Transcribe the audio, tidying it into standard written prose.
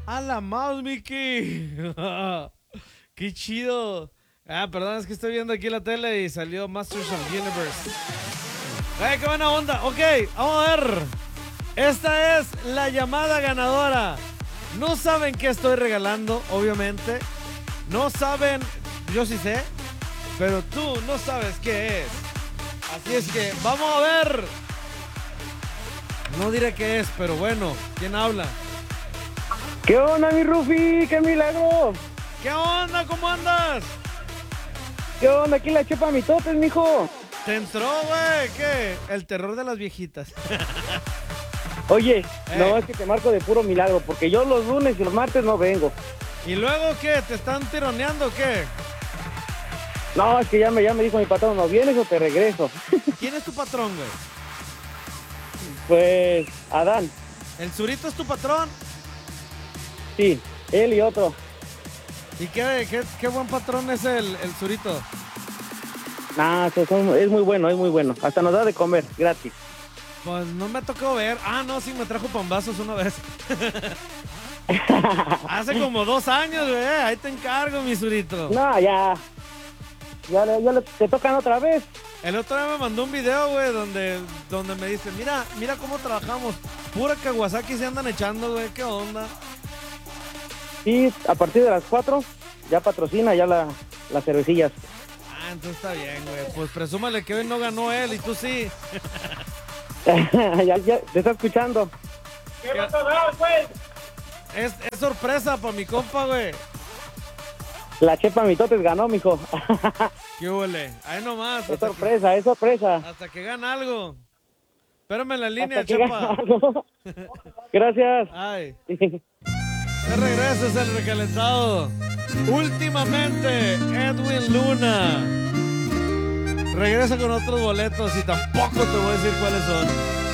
A la mouse, Mickey. Qué chido. Ah, perdón, es que estoy viendo aquí la tele y salió Masters of Universe. Qué buena onda. Ok, vamos a ver. Esta es la llamada ganadora. No saben qué estoy regalando, obviamente. No saben, yo sí sé, pero tú no sabes qué es. Así es que vamos a ver. No diré qué es, pero bueno, ¿quién habla? ¿Qué onda, mi Rufi? ¡Qué milagro! ¿Qué onda? ¿Cómo andas? ¿Qué onda? Aquí la chepa mitotes, mijo. ¿Te entró, güey? ¿Qué? El terror de las viejitas. Oye, no, es que te marco de puro milagro, porque yo los lunes y los martes no vengo. ¿Y luego qué? ¿Te están tironeando o qué? No, es que ya me dijo mi patrón, ¿no vienes o te regreso? ¿Quién es tu patrón, güey? Pues, Adán. ¿El Zurito es tu patrón? Sí, él y otro. ¿Y qué buen patrón es el Zurito? Nah, es muy bueno, es muy bueno. Hasta nos da de comer, gratis. Pues no me tocó ver. Ah, no, sí, me trajo pambazos una vez. Hace como 2 años, güey. Ahí te encargo, mi Zurito. No, ya te tocan otra vez. El otro día me mandó un video, güey, donde me dice, mira cómo trabajamos. Pura Kawasaki se andan echando, güey. ¿Qué onda? Sí, a partir de las 4 ya patrocina ya las cervecillas. Ah, entonces está bien, güey. Pues presúmale que hoy no ganó él y tú sí. ya, te está escuchando. ¿Qué vas a dar, güey? Es sorpresa para mi compa, güey. La chepa mitotes ganó, mijo. ¿Qué huele? Ahí nomás. Es sorpresa, es sorpresa. Hasta que gana algo. Espérame en la línea, Hasta que chepa. gana algo. Gracias. Ay. De regreso es el recalentado. Últimamente, Edwin Luna regresa con otros boletos y tampoco te voy a decir cuáles son.